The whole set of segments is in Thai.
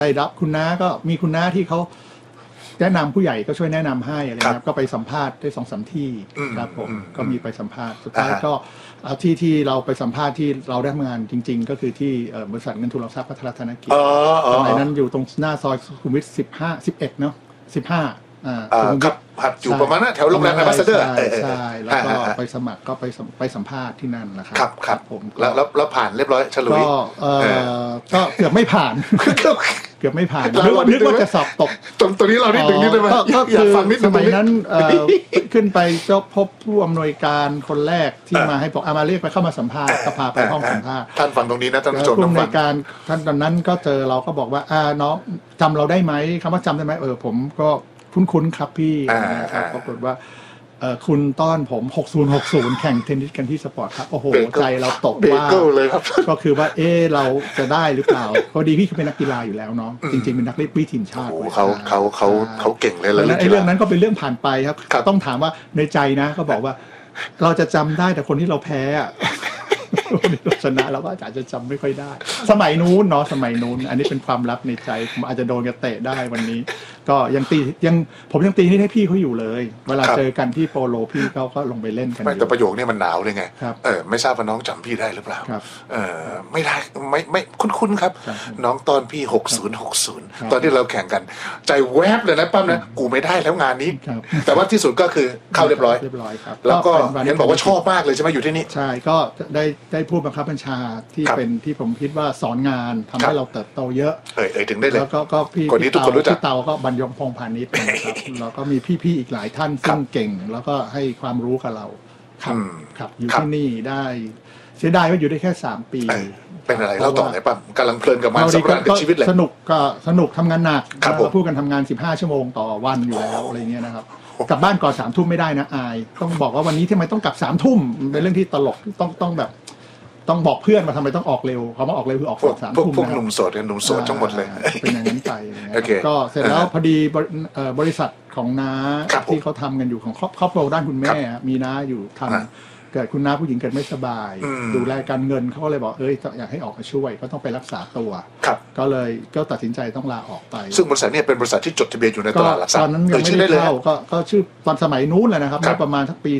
ได้รับคุณน้าก็มีคุณน้าที่เขาแนะนำผู้ใหญ่ก็ช่วยแนะนำให้อะไรครับก็ไปสัมภาษณ์ได้2-3ที่ครับผมก็มีไปสัมภาษณ์สุดท้ายก็ที่เราไปสัมภาษณ์ที่เราได้ทำงานจริงๆก็คือที่บริษัทเงินทุนหลักทรัพย์พัฒนาธนกิจสมัยนั้นอยู่ตรงหน้าซอยสุขุมวิท11เนาะ15 ครับอยู่ประมาณนั้นแถวโรงแรมแอมบาสเดอร์ใช่แล้วก็ไปสมัครก็ไปสัมภาษณ์ที่นั่นนะครับครับผมแล้วผ่านเรียบร้อยฉลุยก็เกือบไม่ผ่านเกือบไม่ผ่านนึกว่าจะสอบตกตรงนี้เรานิดนึงได้ไหมอยากฟังนิดนึงสมัยนั้นขึ้นไปพบผู้อำนวยการคนแรกที่มาให้บอกมาเรียกไปเข้ามาสัมภาษณ์ก็พาไปห้องสัมภาษณ์ท่านฟังตรงนี้นะท่านผู้ชมผู้อำนวยการท่านตอนนั้นก็เจอเราก็บอกว่าน้องจำเราได้ไหมคำว่าจำได้ไหมผมก็คุ้นครับพี่นะครับปรากฏว่าคุณต้อนผม60แข่งเทนนิสกันที่สปอร์ตครับโอ้โหใจเราตกว่าก็คือว่าเราจะได้หรือเปล่าพอดีพี่เขาเป็นนักกีฬาอยู่แล้วเนาะจริงๆเป็นนักเล่นปีทีมชาติเขาเก่งเลยแล้วเรื่องนั้นก็เป็นเรื่องผ่านไปครับต้องถามว่าในใจนะก็บอกว่าเราจะจำได้แต่คนที่เราแพ้ชนะเราก็อาจจะจำไม่ค่อยได้สมัยนู้นเนาะสมัยนู้นอันนี้เป็นความลับในใจผมอาจจะโดนกระเตะได้วันนี้ก็ผมยังตีนี่ให้พี่เขาอยู่เลยเวลาเจอกันที่โปโลพี่เขาก็ลงไปเล่นกันแต่ประโยคนี้มันหนาวเลยไงไม่ทราบว่าน้องจำพี่ได้หรือเปล่าไม่ได้ไม่คุ้นครับน้องตอนพี่60ตอนที่เราแข่งกันใจแวบเลยนะปั้มนะกูไม่ได้แล้วงานนี้แต่ว่าที่สุดก็คือเข้าเรียบร้อยครับแล้วก็เห็นบอกว่าชอบมากเลยใช่ไหมอยู่ที่นี่ใช่ก็ได้ผู้บังคับบัญชาที่เป็นที่ผมคิดว่าสอนงานทำให้เราเติบโตเยอะถึงได้เลยแล้วก็พี่เตาก็บรรยงพงษ์พาณิชย์นะครับแล้วก็มีพี่ๆอีกหลายท่านซึ่งเก่งแล้วก็ให้ความรู้กับเราครับอยู่ที่นี่ได้เสียดายว่าอยู่ได้แค่3 ปีเป็นอะไรเล่าต่อเลยป่ะกำลังเพลินกับมันสำหรับชีวิตเลยสนุกทำงานหนักพูดกันทำงาน15 ชั่วโมงต่อวันอยู่แล้วอะไรเงี้ยนะครับกลับบ้านก่อน3 ทุ่มไม่ได้นะอายต้องบอกว่าวันนี้ทำไมต้องกลับ3 ทุ่มเป็นเรื่องที่ตลกต้องแบบต้องบอกเพื่อนมาทำไมต้องออกเร็วเขามาออกเร็วคือออกก่อน3 ทุ่มพวกหนุ่มโสดกันหนุ่มโสดทั้งหมดเลยเป็นอย่างนั้นไปก็เสร็จแล้วพอดีบริษัทของน้าที่เขาทำกันอยู่ของครอบครัวด้านคุณแม่มีน้าอยู่ทำเกิดคุณน้าผู้หญิงเกิดไม่สบายดูแลการเงินเขาก็เลยบอกอยากให้ออกมาช่วยก็ต้องไปรักษาตัวก็ตัดสินใจต้องลาออกไปซึ่งบริษัทนี้เป็นบริษัทที่จดทะเบียนอยู่ในตลาดหลักทรัพย์ตอนนั้นยังไม่ได้เข้าก็ชื่อตอนสมัยนู้นเลยนะครับเมื่อประมาณสักปี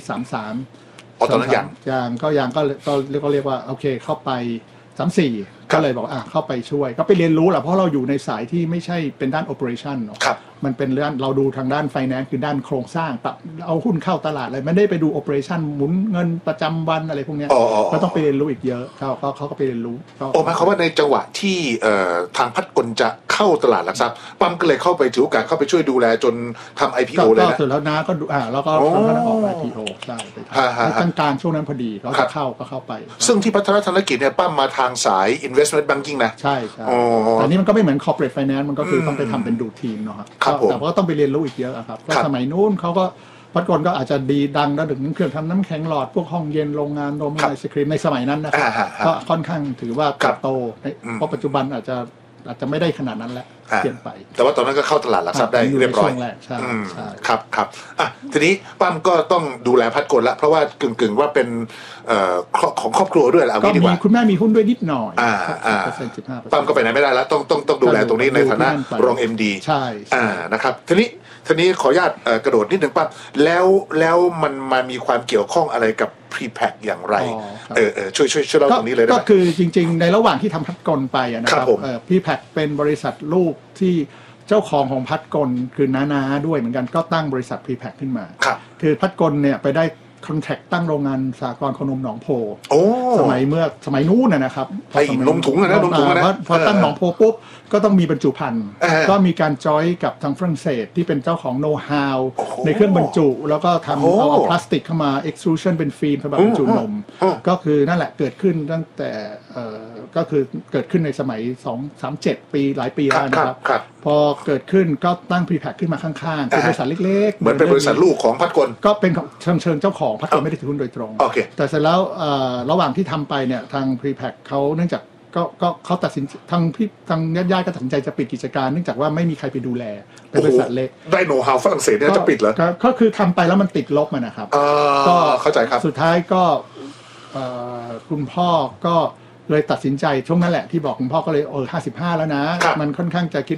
33 ตอนนั้นยังก็เรียกว่าโอเคเข้าไป34ก็เลยบอกเข้าไปช่วยก็ไปเรียนรู้แหละเพราะเราอยู่ในสายที่ไม่ใช่เป็นด้าน operation เนาะมันเป็นเรื่องเราดูทางด้าน finance คือด้านโครงสร้างเอาหุ้นเข้าตลาดอะไรไม่ได้ไปดู operation หมุนเงินประจำวันอะไรพวกนี้ก็ต้องไปเรียนรู้อีกเยอะเขาก็ไปเรียนรู้หมายความว่าในจังหวะที่ทางพัฒกลจะเข้าตลาดหลักทรัพย์ปั๊มก็เลยเข้าไปถือโอกาสเข้าไปช่วยดูแลจนทำ IPO เลยนะก็สุดแล้วนะก็ดูแล้วก็ออก IPO ใช่ไปทำกลางช่วงนั้นพอดีเขาจะเข้าไปซึ่งที่พัฒนาธนกิจเนี่ยปั๊มมาทางสาย investment banking นะใช่แต่นี่มันก็ไม่เหมือน corporate finance มันก็คือต้องไปทำเป็นดูทีมเนาะครับแต่ก็ต้องไปเรียนรู้อีกเยอะครับก็สมัยนู้นเขาก็พัฒกลก็อาจจะดีดังระดับเครื่องทำน้ำแข็งหลอดพวกห้องเย็นโรงงานโรมไอศครีมในสมัยนั้นนะครับก็ค่อนข้างถือว่าเติบโตเพราะปัจจุบันอาจจะไม่ได้ขนาดนั้นแล้วเปลี่ยนไปแต่ว่าตอนนั้นก็เข้าตลาดหลักทรัพย์ได้เรียบร้อยครับทีนี้ปั้มก็ต้องดูแลพัฒกลละเพราะว่ากึ่งว่าเป็นของครอบครัวด้วยเอางี้ดีกว่าคุณแม่มีหุ้นด้วยนิดหน่อยปั้มก็ไปไหนไม่ได้แล้วต้องดูแลตรงนี้ในฐานะรอง MD ใช่นะครับทีนี้ขออนุญาตกระโดดนิดนึงปั๊บแล้วมันมามีความเกี่ยวข้องอะไรกับ Prepack อย่างไรช่วยเล่าตรงนี้เลยได้ไหมก็คือจริงๆในระหว่างที่ทำพัฒกลไปนะครับPrepack เป็นบริษัทลูกที่เจ้าของพัฒกลคือน้าด้วยเหมือนกันก็ตั้งบริษัท Prepack ขึ้นมาคือพัฒกลเนี่ยไปได้คอนแทคตั้งโรงงานสหกรณ์โคนมหนองโพสมัยนู้นนะครับไอ้นมถุงนะพอตั้งหนองโพปุ๊บก็ต้องมีบรรจุภัณฑ์ก็มีการจอยกับทางฝรั่งเศสที่เป็นเจ้าของโน้ตฮาวในเครื่องบรรจุแล้วก็ทำเอาพลาสติกเข้ามา extrusion เป็นฟิล์มสำหรับบรรจุนมก็คือนั่นแหละเกิดขึ้นตั้งแต่ก็คือเกิดขึ้นในสมัย237ปีหลายปีแล้วนะครับพอเกิดขึ้นก็ตั้ง Prepack ขึ้นมาข้างๆเป็นบริษัทเล็กๆเหมือนเป็นบริษัทลูกของพัฒกลก็เป็นเชิงเจ้าของพัฒกลไม่ได้ถือหุ้นโดยตรงแต่เสร็จแล้วระหว่างที่ทำไปเนี่ยทาง Prepack เขาเนื่องจากก็เขาตัดสินทางญาติก็ตัดสินใจจะปิดกิจการเนื่องจากว่าไม่มีใครไปดูแลเป็นบริษัทเล็กได้โน้ตฮาวฝรั่งเศสเนี่ยจะปิดเหรอก็คือทำไปแล้วมันติดลบมานะครับก็เข้าใจครับสุดท้ายก็คุณพ่อก็เลยตัดสินใจช่วงนั้นแหละที่บอกคุณพ่อก็เลย55แล้วนะมันค่อนข้างจะคิด